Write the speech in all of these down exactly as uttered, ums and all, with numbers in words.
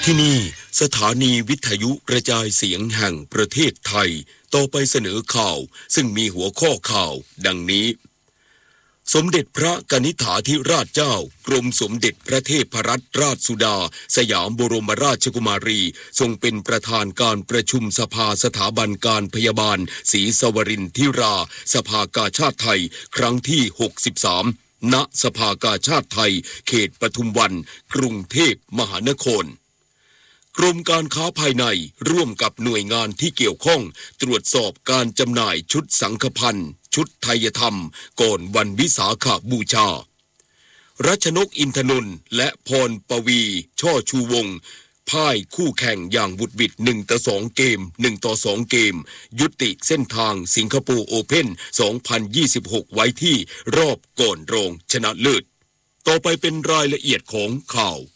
ที่นี่สถานีวิทยุกระจายเสียงแห่งประเทศไทยต่อไปเสนอข่าวซึ่งมีหัวข้อข่าวดังนี้สมเด็จพระกนิษฐาธิราชเจ้ากรมสมเด็จพระเทพรัตนราชสุดาสยามบรมราชกุมารีทรงเป็นประธานการประชุมสภาสถาบันการพยาบาลศรีสวรินทิราสภากาชาดไทยครั้งที่หกสิบสามณสภากาชาดไทยเขตปทุมวันกรุงเทพมหานครกรมการค้าภายในร่วมกับหน่วยงานที่เกี่ยวข้องตรวจสอบการจำหน่ายชุดสังฆพันธ์ชุดไทยธรรมก่อนวันวิสาขบูชารัชนกอินทนนท์และพรปวีช่อชูวงศ์พ่ายคู่แข่งอย่างบุดบิดหนึ่งต่อสองเกมหนึ่งต่อสองเกมยุติเส้นทางสิงคโปร์โอเพ่นสองพันยี่สิบหกไว้ที่รอบก่อนรองชนะเลิศต่อไปเป็นรายละเอียดของข่าว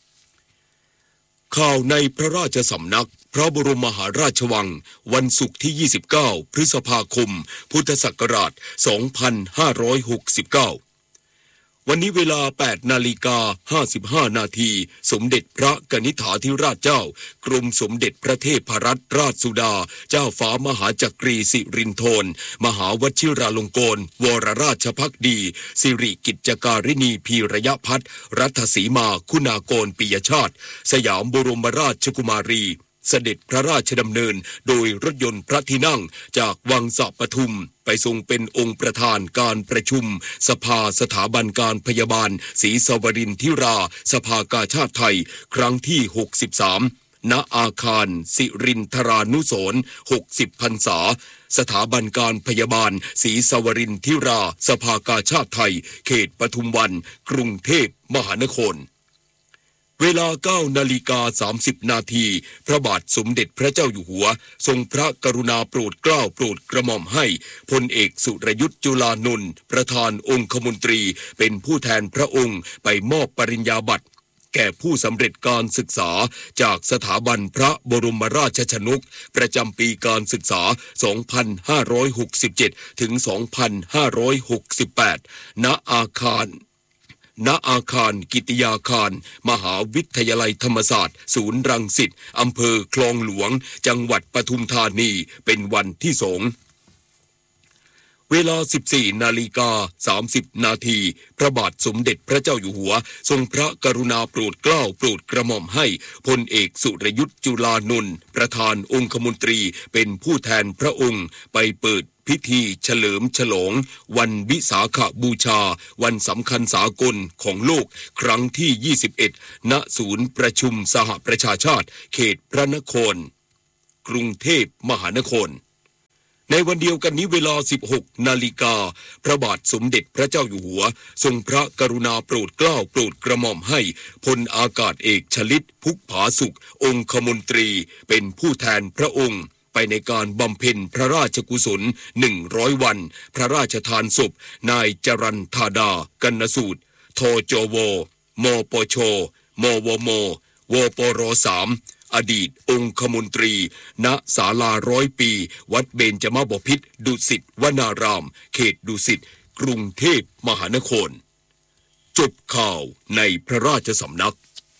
ข่าวในพระราชสำนักพระบรมมหาราชวังวันศุกร์ที่ยี่สิบเก้าพฤษภาคมพุทธศักราชสองพันห้าร้อยหกสิบเก้าวันนี้เวลา แปดนาฬิกาห้าสิบห้านาทีสมเด็จพระกนิษฐาธิราชเจ้ากรมสมเด็จพระเทพรัตนราชสุดาเจ้าฟ้ามหาจักรีสิรินธรมหาวชิราลงกรณ์วรราชภักดีสิริกิจจการินีพีระยะพัฒน์รัตสีมาคุณากรปิยชาติสยามบรมราชกุมารีเสด็จพระราชดำเนินโดยรถยนต์พระที่นั่งจากวังสะปทุมไปทรงเป็นองค์ประธานการประชุมสภาสถาบันการพยาบาลศรีสวรินทิราสภากาชาดไทยครั้งที่หกสิบสามณอาคารสิรินทรานุสรณ์หกสิบพรรษาสถาบันการพยาบาลศรีสวรินทิราสภากาชาดไทยเขตปทุมวันกรุงเทพมหานครเวลา เก้านาฬิกาสามสิบนาทีพระบาทสมเด็จพระเจ้าอยู่หัวทรงพระกรุณาโปรดเกล้าโปรดกระหม่อมให้พลเอกสุรยุทธจุลานนท์ประธานองคมนตรีเป็นผู้แทนพระองค์ไปมอบปริญญาบัตรแก่ผู้สำเร็จการศึกษาจากสถาบันพระบรมราชชนกประจำปีการศึกษา สองพันห้าร้อยหกสิบเจ็ด ถึง สองพันห้าร้อยหกสิบแปด ณ อาคารณอาคารกิติยาคารมหาวิทยาลัยธรรมศาสตร์ศูนย์รังสิตอำเภอคลองหลวงจังหวัดปทุมธานีเป็นวันที่สองเวลา สิบสี่นาฬิกาสามสิบนาทีพระบาทสมเด็จพระเจ้าอยู่หัวทรงพระกรุณาโปรดเกล้าโปรดกระหม่อมให้พลเอกสุรยุทธจุลานนท์ประธานองคมนตรีเป็นผู้แทนพระองค์ไปเปิดพิธีเฉลิมฉลองวันวิสาขบูชาวันสำคัญสากลของโลกครั้งที่ยี่สิบเอ็ดณศูนย์ประชุมสหประชาชาติเขตพระนครกรุงเทพมหานครในวันเดียวกันนี้เวลา สิบหกนาฬิกาพระบาทสมเด็จพระเจ้าอยู่หัวทรงพระกรุณาโปรดเกล้าโปรดกระหม่อมให้พลอากาศเอกชลิตพุกผาสุของคมนตรีเป็นผู้แทนพระองค์ไปในการบำเพ็ญพระราชกุศลหนึ่งร้อยวันพระราชทานศพนายจรัญธาดากนสูตรทจวมปชมวมวปรสามอดีตองคมนตรีณศาลาร้อยปีวัดเบญจมบพิตรดุสิตวนารามเขตดุสิตกรุงเทพมหานครจบข่าวในพระราชสำนัก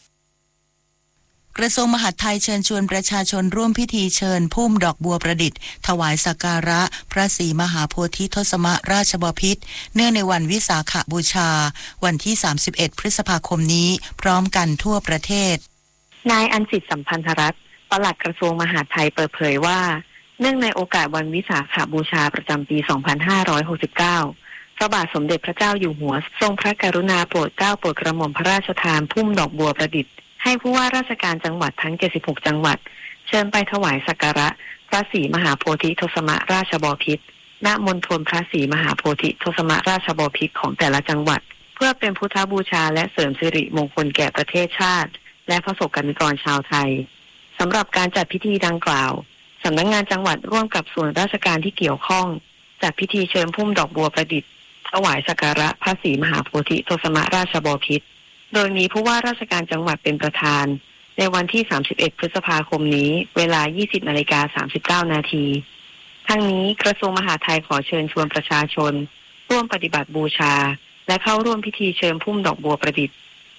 กระทรวงมหาดไทยเชิญชวนประชาชนร่วมพิธีเชิญพุ่มดอกบัวประดิษฐ์ถวายสักการะพระศรีมหาโพธิทศมราชบพิตรเนื่องในวันวิสาขบูชาวันที่สามสิบเอ็ดพฤษภาคมนี้พร้อมกันทั่วประเทศนายอัญสิทธิ์สัมพันธรัตน์ปลัดกระทรวงมหาดไทยเปิดเผยว่าเนื่องในโอกาสวันวิสาขบูชาประจำปีสองพันห้าร้อยหกสิบเก้าพระบาทสมเด็จพระเจ้าอยู่หัวทรงพระกรุณาโปรดเกล้าโปรดกระหม่อมพระราชทานพุ่มดอกบัวประดิษฐ์ให้ผู้ว่าราชการจังหวัดทั้งเจ็ดสิบหกจังหวัดเชิญไปถวายสักการะพระศรีมหาโพธิทศมราชบพิตรณมณฑลพระศรีมหาโพธิทศมราชบพิตรของแต่ละจังหวัดเพื่อเป็นพุทธบูชาและเสริมสิริมงคลแก่ประเทศชาติและประสบกนิกรชาวไทยสำหรับการจัดพิธีดังกล่าวสำนักงานจังหวัดร่วมกับส่วนราชการที่เกี่ยวข้องจัดพิธีเชิญพุ่มดอกบัวประดิษฐ์ถวายสักการะพระศรีมหาโพธิทศมราชบพิตรโดยมีผู้ว่าราชการจังหวัดเป็นประธานในวันที่สามสิบเอ็ดพฤษภาคมนี้เวลา ยี่สิบนาฬิกาสามสิบเก้านาทีทั้งนี้กระทรวงมหาดไทยขอเชิญชวนประชาชนร่วมปฏิบัติบูชาและเข้าร่วมพิธีเชิญพุ่มดอกบัวประดิษฐ์ถ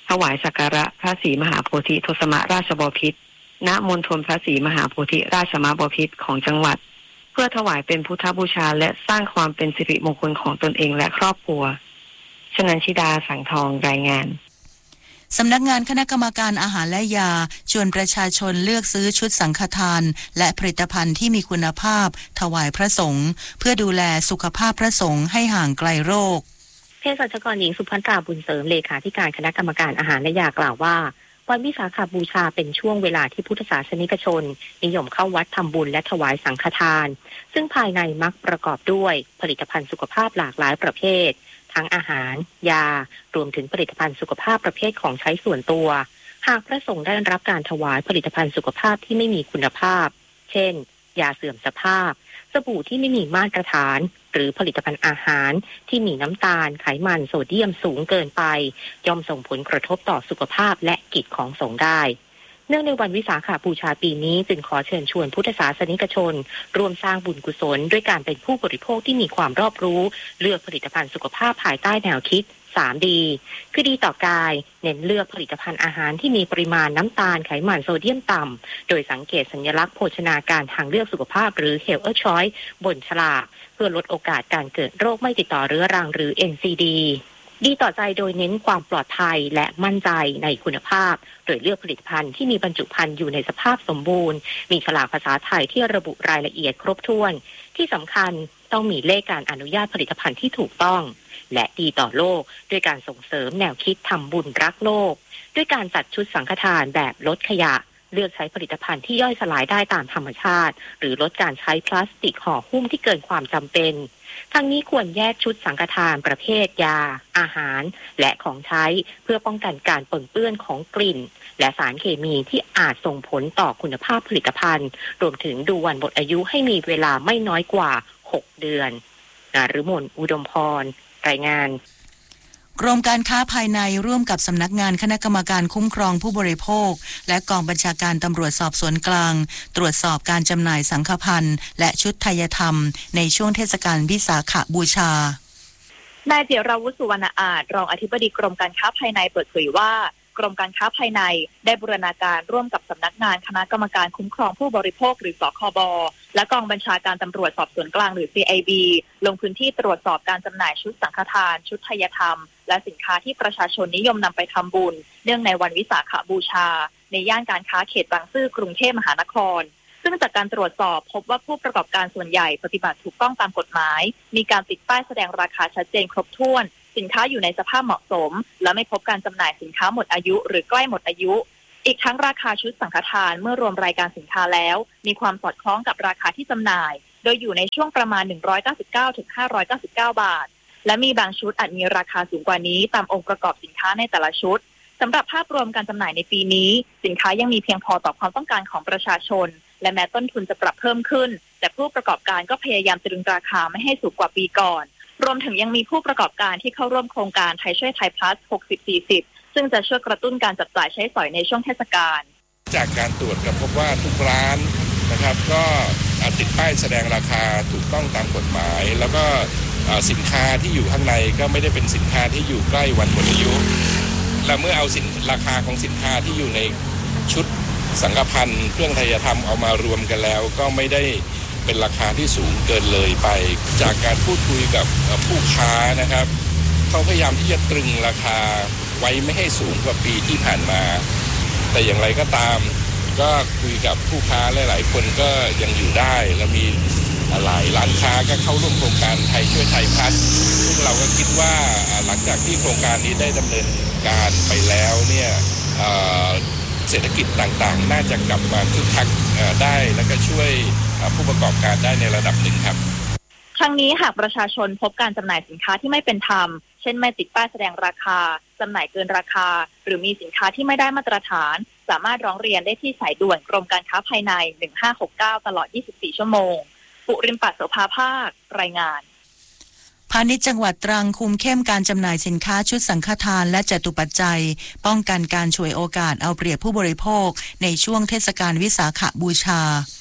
ถวายสักการะพระศรีมหาโพธิทศมราชบพิตรณมณฑลพระศรีมหาโพธิราชมบพิตรของจังหวัดเพื่อถวายเป็นพุทธบูชาและสร้างความเป็นสิริมงคลของตนเองและครอบครัวชนันชิดาสังทองรายงานสำนักงานคณะกรรมการอาหารและยาชวนประชาชนเลือกซื้อชุดสังฆทานและผลิตภัณฑ์ที่มีคุณภาพถวายพระสงฆ์เพื่อดูแลสุขภาพพระสงฆ์ให้ห่างไกลโรคเภสัชกรหญิงสุภันตราบุญเสริมเลขาธิการคณะกรรมการอาหารและยากล่าวว่าวันวิสาขบูชาเป็นช่วงเวลาที่พุทธศาสนิกชนนิยมเข้าวัดทำบุญและถวายสังฆทานซึ่งภายในมักประกอบด้วยผลิตภัณฑ์สุขภาพหลากหลายประเภททั้งอาหารยารวมถึงผลิตภัณฑ์สุขภาพประเภทของใช้ส่วนตัวหากพระสงฆ์ได้รับการถวายผลิตภัณฑ์สุขภาพที่ไม่มีคุณภาพเช่นยาเสื่อมสภาพสบู่ที่ไม่มีมาตรฐานหรือผลิตภัณฑ์อาหารที่มีน้ำตาลไขมันโซเดียมสูงเกินไปย่อมส่งผลกระทบต่อสุขภาพและกิจของสงฆ์ได้เนื่องในวันวิสาขบูชาปีนี้จึงขอเชิญชวนพุทธศาสนิกชนร่วมสร้างบุญกุศลด้วยการเป็นผู้บริโภคที่มีความรอบรู้เลือกผลิตภัณฑ์สุขภาพภายใต้แนวคิดสามดี คือดีต่อกายเน้นเลือกผลิตภัณฑ์อาหารที่มีปริมาณน้ำตาลไขมันโซเดียมต่ำโดยสังเกตสัญลักษณ์โภชนาการทางเลือกสุขภาพหรือ Health Choice บนฉลากเพื่อลดโอกาสการเกิดโรคไม่ติดต่อเรื้อรังหรือ เอ็น ซี ดี ดีต่อใจโดยเน้นความปลอดภัยและมั่นใจในคุณภาพโดยเลือกผลิตภัณฑ์ที่มีบรรจุภัณฑ์อยู่ในสภาพสมบูรณ์มีฉลากภาษาไทยที่ระบุรายละเอียดครบถ้วนที่สำคัญต้องมีเลขการอนุญาตผลิตภัณฑ์ที่ถูกต้องและดีต่อโลกด้วยการส่งเสริมแนวคิดทำบุญรักโลกด้วยการจัดชุดสังฆทานแบบลดขยะเลือกใช้ผลิตภัณฑ์ที่ย่อยสลายได้ตามธรรมชาติหรือลดการใช้พลาสติกห่อหุ้มที่เกินความจำเป็นทั้งนี้ควรแยกชุดสังฆทานประเภทยาอาหารและของใช้เพื่อป้องกันการปนเปื้อนของกลิ่นและสารเคมีที่อาจส่งผลต่อคุณภาพผลิตภัณฑ์รวมถึงดูวันหมดอายุให้มีเวลาไม่น้อยกว่าหกเดือนนฤมลอุดมพรรายงานกรมการค้าภายในร่วมกับสำนักงานคณะกรรมการคุ้มครองผู้บริโภคและกองบัญชาการตำรวจสอบสวนกลางตรวจสอบการจำหน่ายสังฆพันธ์และชุดไทยธรรมในช่วงเทศกาลวิสาขบูชานายเจราวุฒิสุวรรณอาจรองอธิบดีกรมการค้าภายในเปิดเผยว่ากรมการค้าภายในได้บูรณาการร่วมกับสำนักงานคณะกรรมการคุ้มครองผู้บริโภคหรือสคบและกองบัญชาการตำรวจสอบสวนกลางหรือ ซี ไอ บี ลงพื้นที่ตรวจสอบการจำหน่ายชุดสังฆทานชุดไทยธรรมและสินค้าที่ประชาชนนิยมนำไปทำบุญเนื่องในวันวิสาขบูชาในย่านการค้าเขตบางซื่อกรุงเทพมหานครซึ่งจากการตรวจสอบพบว่าผู้ประกอบการส่วนใหญ่ปฏิบัติถูกต้องตามกฎหมายมีการติดป้ายแสดงราคาชัดเจนครบถ้วนสินค้าอยู่ในสภาพเหมาะสมและไม่พบการจำหน่ายสินค้าหมดอายุหรือใกล้หมดอายุอีกทั้งราคาชุดสังฆทานเมื่อรวมรายการสินค้าแล้วมีความสอดคล้องกับราคาที่จำหน่ายโดยอยู่ในช่วงประมาณหนึ่งร้อยเก้าสิบเก้าถึงห้าร้อยเก้าสิบเก้าบาทและมีบางชุดอาจมีราคาสูงกว่านี้ตามองค์ประกอบสินค้าในแต่ละชุดสำหรับภาพรวมการจำหน่ายในปีนี้สินค้ายังมีเพียงพอต่อความต้องการของประชาชนและแม้ต้นทุนจะปรับเพิ่มขึ้นแต่ผู้ประกอบการก็พยายามตรึงราคาไม่ให้สูงกว่าปีก่อนรวมถึงยังมีผู้ประกอบการที่เข้าร่วมโครงการไทยช่วยไทยพลัส หกสิบ สี่สิบ ซึ่งจะช่วยกระตุ้นการจับจ่ายใช้สอยในช่วงเทศกาลจากการตรวจก็พบว่าทุกร้านนะครับก็ติดป้ายแสดงราคาถูกต้องตามกฎหมายแล้วก็สินค้าที่อยู่ข้างในก็ไม่ได้เป็นสินค้าที่อยู่ใกล้วันหมดอายุและเมื่อเอาสินราคาของสินค้าที่อยู่ในชุดสังฆพันธ์เครื่องไทยธรรมเอามารวมกันแล้วก็ไม่ได้เป็นราคาที่สูงเกินเลยไปจากการพูดคุยกับผู้ค้านะครับเขาพยายามที่จะตรึงราคาไว้ไม่ให้สูงกว่าปีที่ผ่านมาแต่อย่างไรก็ตามก็คุยกับผู้ค้าหลายๆคนก็ยังอยู่ได้และมีหลายร้านค้าก็เข้าร่วมโครงการไทยช่วยไทยพลัสซึ่งเราก็คิดว่าหลังจากที่โครงการนี้ได้ดำเนินการไปแล้วเนี่ยเศรษฐกิจต่างๆน่าจะกลับมาคึกคักได้และก็ช่วยผู้ประกอบการได้ในระดับหนึ่งครับครั้งนี้หากประชาชนพบการจำหน่ายสินค้าที่ไม่เป็นธรรมเช่นไม่ติดป้ายแสดงราคาจำหน่ายเกินราคาหรือมีสินค้าที่ไม่ได้มาตรฐานสามารถร้องเรียนได้ที่สายด่วนกรมการค้าภายในหนึ่งห้าหกเก้าตลอดยี่สิบสี่ชั่วโมงปุริมปัสโสภาภาครายงานพาณิชย์จังหวัดตรังคุมเข้มการจำหน่ายสินค้าชุดสังฆทานและจตุปัจจัยป้องกันการฉวยโอกาสเอาเปรียบผู้บริโภคในช่วงเทศกาลวิสาขบูชา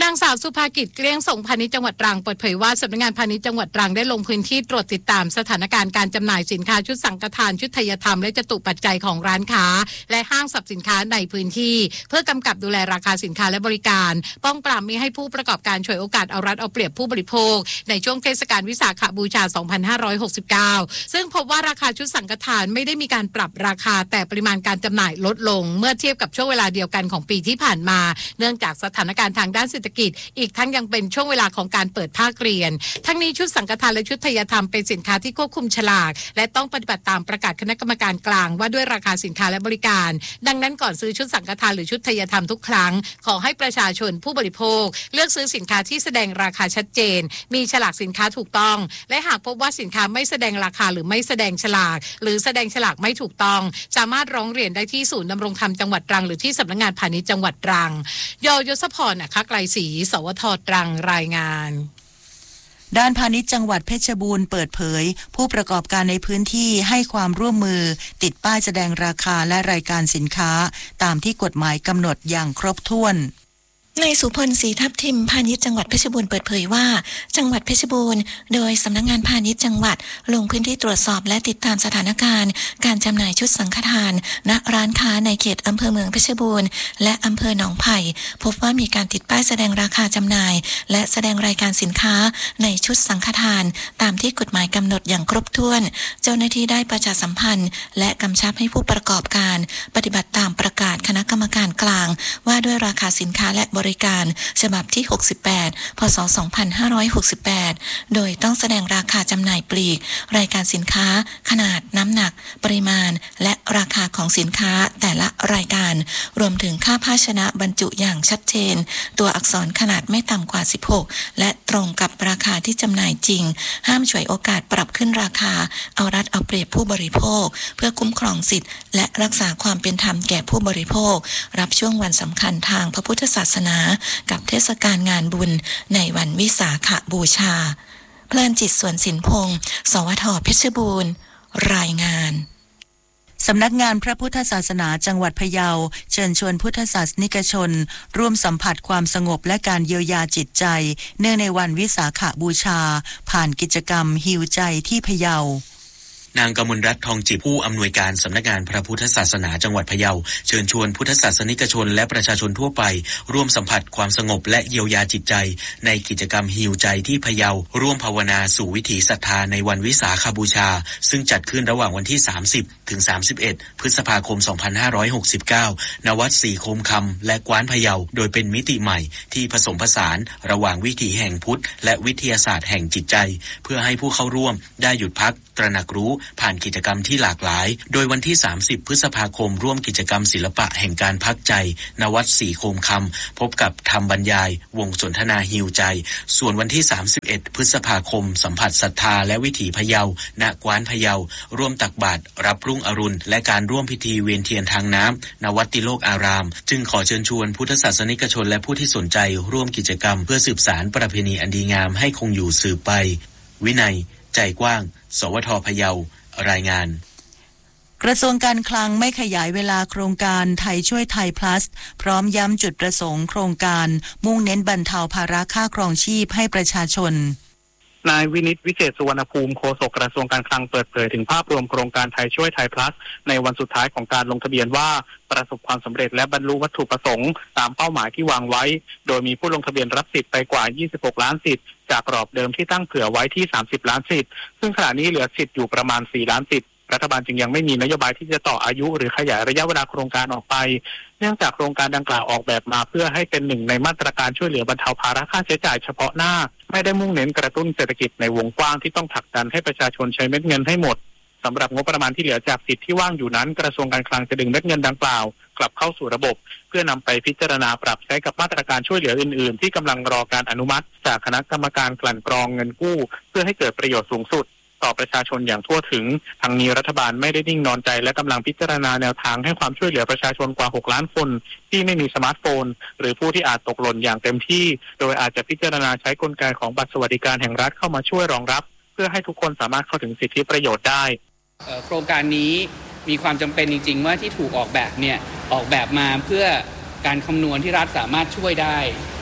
นางสาวสุภากิจเกลี้ยงส่งพาณิชย์จังหวัดตรังเปิดเผยว่าสำนักงานพาณิชย์จังหวัดตรังได้ลงพื้นที่ตรวจติดตามสถานการณ์การจำหน่ายสินค้าชุดสังฆทานชุดไทยธรรมและจตุปัจจัยของร้านค้าและห้างสรรพสินค้าในพื้นที่เพื่อกำกับดูแลราคาสินค้าและบริการป้องปรามมิให้ผู้ประกอบการฉวยโอกาสเอารัดเอาเปรียบผู้บริโภคในช่วงเทศกาลวิสาขบูชา สองพันห้าร้อยหกสิบเก้า ซึ่งพบว่าราคาชุดสังฆทานไม่ได้มีการปรับราคาแต่ปริมาณการจำหน่ายลดลงเมื่อเทียบกับช่วงเวลาเดียวกันของปีที่ผ่านมาเนื่องจากสถานการณ์ทางด้านเศรษฐกิจอีกทั้งยังเป็นช่วงเวลาของการเปิดภาคเรียนทั้งนี้ชุดสังฆทานและชุดไทยธรรมเป็นสินค้าที่ควบคุมฉลากและต้องปฏิบัติตามประกาศคณะกรรมการกลางว่าด้วยราคาสินค้าและบริการดังนั้นก่อนซื้อชุดสังฆทานหรือชุดไทยธรรมทุกครั้งขอให้ประชาชนผู้บริโภคเลือกซื้อสินค้าที่แสดงราคาชัดเจนมีฉลากสินค้าถูกต้องและหากพบว่าสินค้าไม่แสดงราคาหรือไม่แสดงฉลากหรือแสดงฉลากไม่ถูกต้องสามารถร้องเรียนได้ที่ศูนย์ดำรงธรรมจังหวัดตรังหรือที่สำนักงานพาณิชย์จังหวัดตรังยยศพร อัครไกรศรี สวท ตรังรายงานด้านพาณิชย์จังหวัดเพชรบูรณ์เปิดเผยผู้ประกอบการในพื้นที่ให้ความร่วมมือติดป้ายแสดงราคาและรายการสินค้าตามที่กฎหมายกำหนดอย่างครบถ้วนนายสุพลศรีทับทิมพาณิชย์จังหวัดเพชรบูรณ์เปิดเผยว่าจังหวัดเพชรบูรณ์โดยสำนักงานพาณิชย์จังหวัดลงพื้นที่ตรวจสอบและติดตามสถานการณ์การจำหน่ายชุดสังฆทานณร้านค้าในเขตอำเภอเมืองเพชรบูรณ์และอำเภอหนองไผ่พบว่ามีการติดป้ายแสดงราคาจำหน่ายและแสดงรายการสินค้าในชุดสังฆทานตามที่กฎหมายกำหนดอย่างครบถ้วนเจ้าหน้าที่ได้ประชาสัมพันธ์และกำชับให้ผู้ประกอบการปฏิบัติตามประกาศคณะกรรมการกลางว่าด้วยราคาสินค้าและบริการฉบับที่หกสิบแปดพ.ศ. สองพันห้าร้อยหกสิบแปดโดยต้องแสดงราคาจำหน่ายปลีกรายการสินค้าขนาดน้ำหนักปริมาณและราคาของสินค้าแต่ละรายการรวมถึงค่าภาชนะบรรจุอย่างชัดเจนตัวอักษรขนาดไม่ต่ำกว่าสิบหกและตรงกับราคาที่จำหน่ายจริงห้ามฉวยโอกาสปรับขึ้นราคาเอารัดเอาเปรียบผู้บริโภคเพื่อคุ้มครองสิทธิและรักษาความเป็นธรรมแก่ผู้บริโภครับช่วงวันสำคัญทางพระพุทธศาสนากับเทศกาลงานบุญในวันวิสาขบูชาเพลินจิตสวนสินพงศ์สวท เพชรบูรณ์รายงานสำนักงานพระพุทธศาสนาจังหวัดพะเยาเชิญชวนพุทธศาสนิกชนร่วมสัมผัสความสงบและการเยียวยาจิตใจเนื่องในวันวิสาขบูชาผ่านกิจกรรมฮีลใจที่พะเยานางกมลรัตน์ทองจิตผู้อำนวยการสำนักงานพระพุทธศาสนาจังหวัดพะเยาเชิญชวนพุทธศาสนิกชนและประชาชนทั่วไปร่วมสัมผัสความสงบและเยียวยาจิตใจในกิจกรรมฮีลใจที่พะเยาร่วมภาวนาสู่วิถีศรัทธาในวันวิสาขบูชาซึ่งจัดขึ้นระหว่างวันที่สามสิบถึงสามสิบเอ็ดพฤษภาคมสองพันห้าร้อยหกสิบเก้าณวัดศรีโคมคำและกว้านพะเยาโดยเป็นมิติใหม่ที่ผสมผสานระหว่างวิถีแห่งพุทธและวิทยาศาสตร์แห่งจิตใจเพื่อให้ผู้เข้าร่วมได้หยุดพักตระหนักรู้ผ่านกิจกรรมที่หลากหลายโดยวันที่สามสิบพฤษภาคมร่วมกิจกรรมศิลปะแห่งการพักใจณวัดศรีโคมคำพบกับธรรมบรรยายวงสนทนาฮีลใจส่วนวันที่สามสิบเอ็ดพฤษภาคมสัมผัสศรัทธาและวิถีพะเยาณกว้านพะเยาร่วมตักบาตรรับรุ่งอรุณและการร่วมพิธีเวียนเทียนทางน้ำณวัดติโลกอารามจึงขอเชิญชวนพุทธศาสนิกชนและผู้ที่สนใจร่วมกิจกรรมเพื่อสืบสานประเพณีอันดีงามให้คงอยู่สืบไปวินัยใจกว้างสวทพะเยารายงานกระทรวงการคลังไม่ขยายเวลาโครงการไทยช่วยไทย plus พร้อมย้ำจุดประสงค์โครงการมุ่งเน้นบรรเทาภาระค่าครองชีพให้ประชาชนนายวินิตวิเศษสุวรรณภูมิโฆษกกระทรวงการคลังเปิดเผยถึงภาพรวมโครงการไทยช่วยไทย plus ในวันสุดท้ายของการลงทะเบียนว่าประสบความสำเร็จและบรรลุวัตถุประสงค์ตามเป้าหมายที่วางไว้โดยมีผู้ลงทะเบียนรับสิทธิ์ไปกว่ายี่สิบหกล้านสิทธิ์จากกรอบเดิมที่ตั้งเผื่อไว้ที่สามสิบล้านสิทธิ์ซึ่งขณะนี้เหลือสิทธิ์อยู่ประมาณสี่ล้านสิทธิ์รัฐบาลจึงยังไม่มีนโยบายที่จะต่ออายุหรือขยายระยะเวลาโครงการออกไปเนื่องจากโครงการดังกล่าวออกแบบมาเพื่อให้เป็นหนึ่งในมาตรการช่วยเหลือบรรเทาภาระค่าใช้จ่ายเฉพาะหน้าไม่ได้มุ่งเน้นกระตุ้นเศรษฐกิจในวงกว้างที่ต้องผลักดันให้ประชาชนใช้เม็ดเงินให้หมดสำหรับงบประมาณที่เหลือจากสิทธิ์ที่ว่างอยู่นั้นกระทรวงการคลังจะดึงเม็ดเงินดังกล่าวกลับเข้าสู่ระบบเพื่อนำไปพิจารณาปรับใช้กับมาตรการช่วยเหลืออื่นๆที่กำลังรอการอนุมัติจากคณะกรรมการกลั่นกรองเงินกู้เพื่อให้เกิดประโยชน์สูงสุดต่อประชาชนอย่างทั่วถึงทางนี้รัฐบาลไม่ได้นิ่งนอนใจและกำลังพิจารณาแนวทางให้ความช่วยเหลือประชาชนกว่าหกล้านคนที่ไม่มีสมาร์ทโฟนหรือผู้ที่อาจตกหล่นอย่างเต็มที่โดยอาจจะพิจารณาใช้กลไกของบัตรสวัสดิการแห่งรัฐเข้ามาช่วยรองรับเพื่อให้ทุกคนสามารถเข้าถึงสิทธิประโยชน์ได้โครงการนี้มีความจำเป็นจริงๆว่าที่ถูกออกแบบเนี่ยออกแบบมาเพื่อการคำนวณที่รัฐสามารถช่วยได้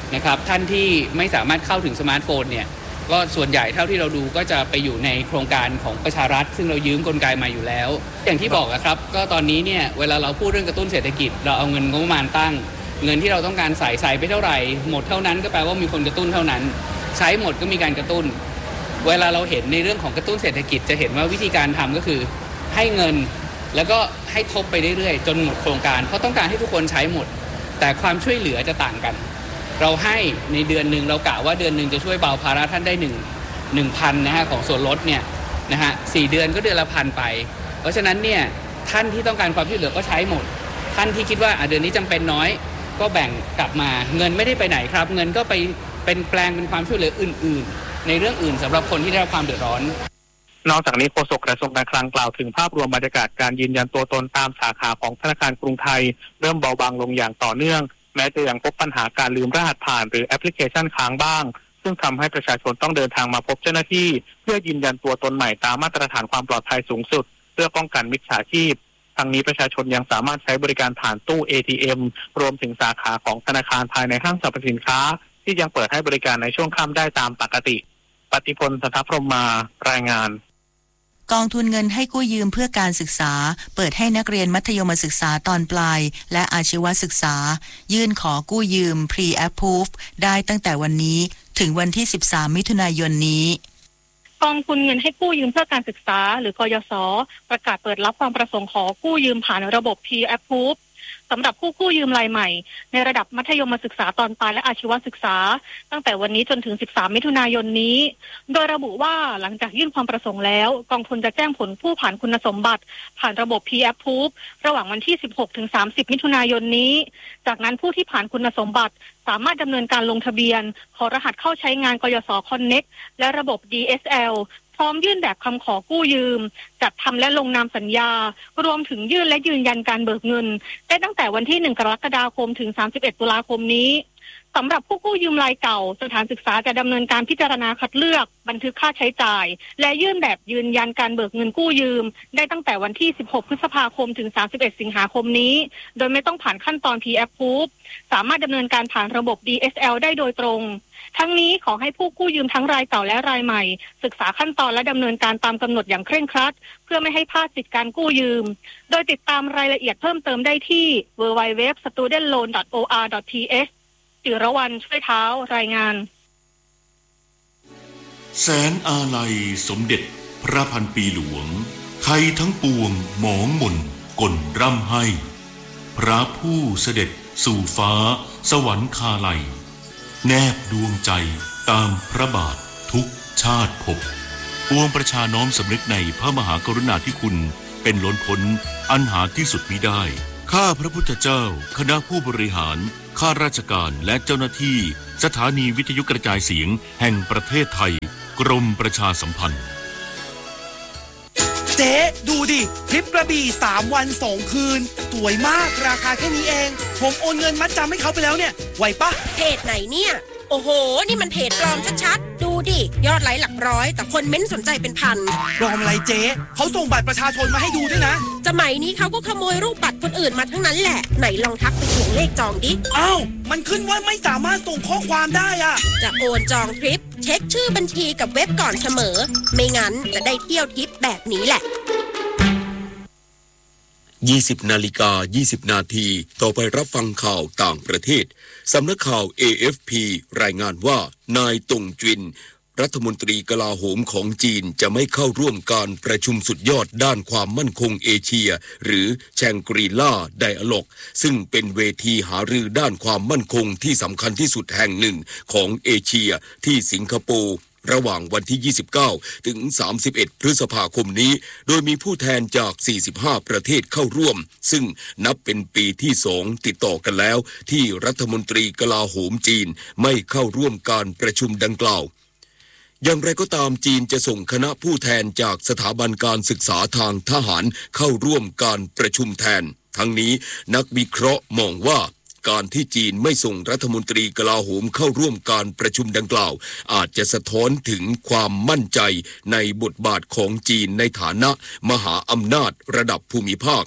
นะครับท่านที่ไม่สามารถเข้าถึงสมาร์ทโฟนเนี่ยก็ส่วนใหญ่เท่าที่เราดูก็จะไปอยู่ในโครงการของประชารัฐซึ่งเรายืมกลไกมาอยู่แล้วอย่างที่บอกครับก็ตอนนี้เนี่ยเวลาเราพูดเรื่องกระตุ้นเศรษฐกิจเราเอาเงินงบประมาณตั้งเงินที่เราต้องการใส่ใส่ไปเท่าไหร่หมดเท่านั้นก็แปลว่ามีคนกระตุ้นเท่านั้นใช้หมดก็มีการกระตุ้นเวลาเราเห็นในเรื่องของกระตุ้นเศรษฐกิจจะเห็นว่าวิธีการทำก็คือให้เงินแล้วก็ให้ทบไปเรื่อยๆจนหมดโครงการเพราะต้องการให้ทุกคนใช้หมดแต่ความช่วยเหลือจะต่างกันเราให้ในเดือนหนึ่งเรากะว่าเดือนหนึ่งจะช่วยเบาภาระท่านได้หนึ่งหนึ่งพันนะฮะของส่วนลดเนี่ยนะฮะสี่เดือนก็เดือนละพันไปเพราะฉะนั้นเนี่ยท่านที่ต้องการความช่วยเหลือก็ใช้หมดท่านที่คิดว่าเดือนนี้จำเป็นน้อยก็แบ่งกลับมาเงินไม่ได้ไปไหนครับเงินก็ไปเป็นแปลงเป็นความช่วยเหลืออื่นๆในเรื่องอื่นสำหรับคนที่ได้รับความเดือดร้อนนอกจากนี้โฆษกกระทรวงการคลังกล่าวถึงภาพรวมบรรยากาศการยืนยันตัวตนตามสาขาของธนาคารกรุงไทยเริ่มเบาบางลงอย่างต่อเนื่องแม้จะยังพบปัญหาการลืมรหัสผ่านหรือแอปพลิเคชันค้างบ้างซึ่งทำให้ประชาชนต้องเดินทางมาพบเจ้าหน้าที่เพื่อยืนยันตัวตนใหม่ตามมาตรฐานความปลอดภัยสูงสุดเพื่อป้องกันมิจฉาชีพทั้งนี้ประชาชนยังสามารถใช้บริการผ่านตู้ เอ ที เอ็ม รวมถึงสาขาของธนาคารภายในห้างสรรพสินค้าที่ยังเปิดให้บริการในช่วงค่ำได้ตามปกติปฏิพล สัทธพรหมารายงานกองทุนเงินให้กู้ยืมเพื่อการศึกษาเปิดให้นักเรียนมัธยมศึกษาตอนปลายและอาชีวศึกษายื่นขอกู้ยืม Pre-Approve ได้ตั้งแต่วันนี้ถึงวันที่สิบสามมิถุนายนนี้กองทุนเงินให้กู้ยืมเพื่อการศึกษาหรือกยศ.ประกาศเปิดรับความประสงค์ขอกู้ยืมผ่านระบบ Pre-Approve สำหรับผู้กู้ยืมรายใหม่ในระดับมัธยมศึกษาตอนปลายและอาชีวศึกษาตั้งแต่วันนี้จนถึงสิบสามมิถุนายนนี้โดยระบุว่าหลังจากยื่นความประสงค์แล้วกองทุนจะแจ้งผลผู้ผ่านคุณสมบัติผ่านระบบ Pre-Approve ระหว่างวันที่สิบหกถึงสามสิบมิถุนายนนี้จากนั้นผู้ที่ผ่านคุณสมบัติสามารถดำเนินการลงทะเบียนขอรหัสเข้าใช้งานกยศ. Connect และระบบ ดี เอส แอล พร้อมยื่นแบบคำขอกู้ยืมจัดทำและลงนามสัญญารวมถึงยื่นและยืนยันการเบิกเงินได้ตั้งแต่วันที่หนึ่งกรกฎาคมถึงสามสิบเอ็ดตุลาคมนี้สำหรับผู้กู้ยืมรายเก่าสถานศึกษาจะดำเนินการพิจารณาคัดเลือกบันทึกค่าใช้จ่ายและยื่นแบบยืนยันการเบิกเงินกู้ยืมได้ตั้งแต่วันที่สิบหกพฤษภาคมถึงสามสิบเอ็ดสิงหาคมนี้โดยไม่ต้องผ่านขั้นตอน Pre-Approve สามารถดำเนินการผ่านระบบ ดี เอส แอล ได้โดยตรงทั้งนี้ขอให้ผู้กู้ยืมทั้งรายเก่าและรายใหม่ศึกษาขั้นตอนและดำเนินการตามกำหนดอย่างเคร่งครัดเพื่อไม่ให้พลาดสิทธิการกู้ยืมโดยติดตามรายละเอียดเพิ่มเติมได้ที่ ดับเบิลยู ดับเบิลยู ดับเบิลยู ดอท สตูเดนต์โลน ดอท โอ อาร์ ดอท ที เอช จิรวรรณช่วยเท้ารายงานแสนอาลัยสมเด็จพระพันปีหลวงไทยทั้งปวงหมองหม่นกลร่ำให้พระผู้เสด็จสู่ฟ้าสวรรคาลัยแนบดวงใจตามพระบาททุกชาติภพปวงประชาน้อมสำนึกในพระมหากรุณาธิคุณเป็นล้นพ้นอันหาที่สุดมิได้ข้าพระพุทธเจ้าคณะผู้บริหารข้าราชการและเจ้าหน้าที่สถานีวิทยุกระจายเสียงแห่งประเทศไทยกรมประชาสัมพันธ์เจ๊ดูดิทริปกระบี่สามวันสองคืนสวยมากราคาแค่นี้เองผมโอนเงินมัดจำให้เขาไปแล้วเนี่ยไหวปะเพจไหนเนี่ยโอ้โหนี่มันเพจปลอมชัดๆดูดิยอดไลค์หลักร้อยแต่คนเม้นสนใจเป็นพันปลอมอะไรเจ๊เขาส่งบัตรประชาชนมาให้ดูด้วยนะสมัยนี้เขาก็ขโมยรูปบัตรคนอื่นมาทั้งนั้นแหละไหนลองทักไปถ่วงเลขจองดิอ้าวมันขึ้นว่าไม่สามารถส่งข้อความได้อะจะโอนจองทริปเช็คชื่อบัญชีกับเว็บก่อนเสมอไม่งั้นจะได้เที่ยวทริปแบบนี้แหละยี่สิบนาฬิกายี่สิบนาทีต่อไปรับฟังข่าวต่างประเทศสำนักข่าว เอ เอฟ พี รายงานว่านายตงจินรัฐมนตรีกลาโหมของจีนจะไม่เข้าร่วมการประชุมสุดยอดด้านความมั่นคงเอเชียหรือแชงกรีล่าไดอะล็อกซึ่งเป็นเวทีหารือด้านความมั่นคงที่สำคัญที่สุดแห่งหนึ่งของเอเชียที่สิงคโปร์ระหว่างวันที่ยี่สิบเก้าถึงสามสิบเอ็ดพฤษภาคมนี้โดยมีผู้แทนจากสี่สิบห้าประเทศเข้าร่วมซึ่งนับเป็นปีที่สองติดต่อกันแล้วที่รัฐมนตรีกลาโหมจีนไม่เข้าร่วมการประชุมดังกล่าวอย่างไรก็ตามจีนจะส่งคณะผู้แทนจากสถาบันการศึกษาทางทหารเข้าร่วมการประชุมแทนทั้งนี้นักวิเคราะห์มองว่าการที่จีนไม่ส่งรัฐมนตรีกลาโหมเข้าร่วมการประชุมดังกล่าวอาจจะสะท้อนถึงความมั่นใจในบทบาทของจีนในฐานะมหาอำนาจระดับภูมิภาค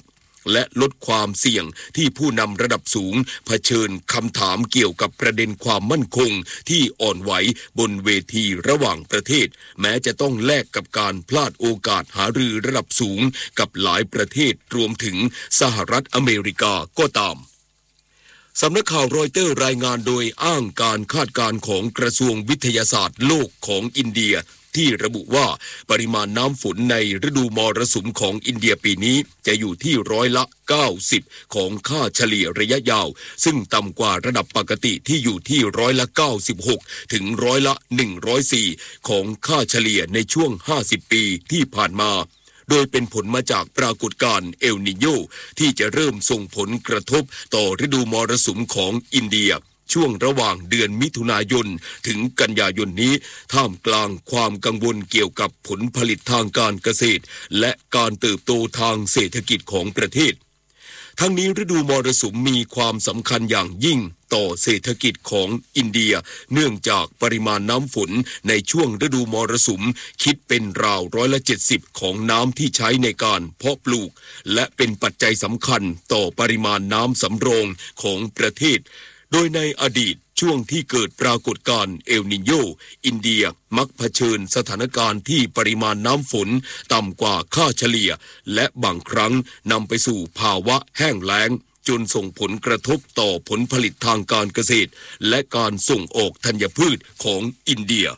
และลดความเสี่ยงที่ผู้นำระดับสูงเผชิญคำถามเกี่ยวกับประเด็นความมั่นคงที่อ่อนไหวบนเวทีระหว่างประเทศแม้จะต้องแลกกับการพลาดโอกาสหารือระดับสูงกับหลายประเทศรวมถึงสหรัฐอเมริกาก็ตามสำนักข่าวรอยเตอร์รายงานโดยอ้างการคาดการณ์ของกระทรวงวิทยาศาสตร์โลกของอินเดียที่ระบุว่าปริมาณน้ำฝนในฤดูมรสุมของอินเดียปีนี้จะอยู่ที่ร้อยละเก้าสิบของค่าเฉลี่ยระยะยาวซึ่งต่ำกว่าระดับปกติที่อยู่ที่ร้อยละเก้าสิบหกถึงร้อยละหนึ่งร้อยสี่ของค่าเฉลี่ยในช่วงห้าสิบปีที่ผ่านมาโดยเป็นผลมาจากปรากฏการณ์เอลนิโญที่จะเริ่มส่งผลกระทบต่อฤดูมรสุมของอินเดียช่วงระหว่างเดือนมิถุนายนถึงกันยายนนี้ท่ามกลางความกังวลเกี่ยวกับผลผลิตทางการเกษตรและการเติบโตทางเศรษฐกิจของประเทศทั้งนี้ฤดูมรสุมมีความสำคัญอย่างยิ่งต่อเศรษฐกิจของอินเดียเนื่องจากปริมาณน้ำฝนในช่วงฤดูมรสุมคิดเป็นราวร้อยละเจ็ดสิบของน้ำที่ใช้ในการเพาะปลูกและเป็นปัจจัยสำคัญต่อปริมาณน้ำสำรองของประเทศโดยในอดีตช่วงที่เกิดปรากฏการณ์เอลนิโญอินเดียมักเผชิญสถานการณ์ที่ปริมาณน้ำฝนต่ำกว่าค่าเฉลี่ยและบางครั้งนำไปสู่ภาวะแห้งแล้งจนส่งผลกระทบต่อผลผลิตทางการเกษตรและการส่งออกธัญพืชของอินเดีย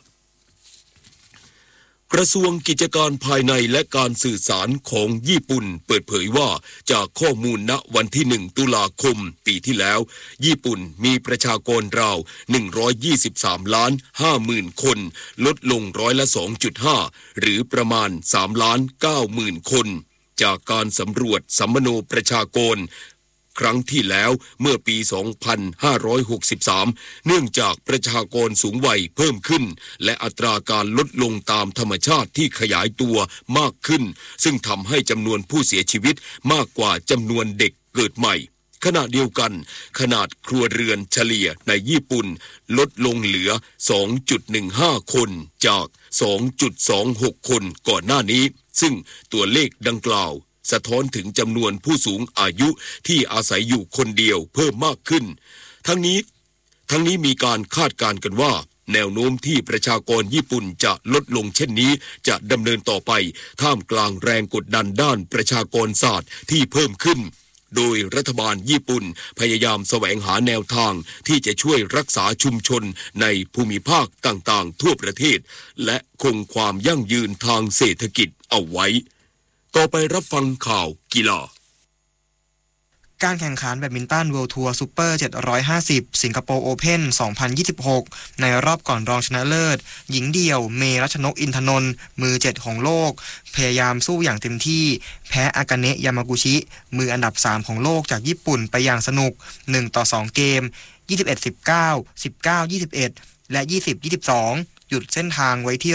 กระทรวงกิจการภายในและการสื่อสารของญี่ปุ่นเปิดเผยว่าจากข้อมูลณวันที่หนึ่งตุลาคมปีที่แล้วญี่ปุ่นมีประชากรราวหนึ่งร้อยยี่สิบสามล้านห้าหมื่นคนลดลงร้อยละ สองจุดห้า หรือประมาณสามล้านเก้าหมื่นคนจากการสำรวจสัมมโนประชากรครั้งที่แล้วเมื่อปี สองพันห้าร้อยหกสิบสาม เนื่องจากประชากรสูงวัยเพิ่มขึ้นและอัตราการลดลงตามธรรมชาติที่ขยายตัวมากขึ้นซึ่งทำให้จำนวนผู้เสียชีวิตมากกว่าจำนวนเด็กเกิดใหม่ขณะเดียวกันขนาดครัวเรือนเฉลี่ยในญี่ปุ่นลดลงเหลือ สองจุดหนึ่งห้า คนจาก สองจุดสองหก คนก่อนหน้านี้ซึ่งตัวเลขดังกล่าวสะท้อนถึงจำนวนผู้สูงอายุที่อาศัยอยู่คนเดียวเพิ่มมากขึ้นทั้งนี้ทั้งนี้มีการคาดการณ์กันว่าแนวโน้มที่ประชากรญี่ปุ่นจะลดลงเช่นนี้จะดำเนินต่อไปท่ามกลางแรงกดดันด้านประชากรศาสตร์ที่เพิ่มขึ้นโดยรัฐบาลญี่ปุ่นพยายามแสวงหาแนวทางที่จะช่วยรักษาชุมชนในภูมิภาคต่างๆทั่วประเทศและคงความยั่งยืนทางเศรษฐกิจเอาไว้ต่อไปรับฟังข่าวกีฬาการแข่งขันแบดมินตัน World Tour Super เจ็ดร้อยห้าสิบสิงคโปร์โอเพ่นสองพันยี่สิบหกในรอบก่อนรองชนะเลิศหญิงเดี่ยวเมรัชนกอินทนนท์มือเจ็ดของโลกพยายามสู้อย่างเต็มที่แพ้อากาเนะยามากุชิมืออันดับสามของโลกจากญี่ปุ่นไปอย่างสนุกหนึ่งต่อสองเกม ยี่สิบเอ็ด สิบเก้า สิบเก้า ยี่สิบเอ็ด และ ยี่สิบ ยี่สิบสอง หยุดเส้นทางไว้ที่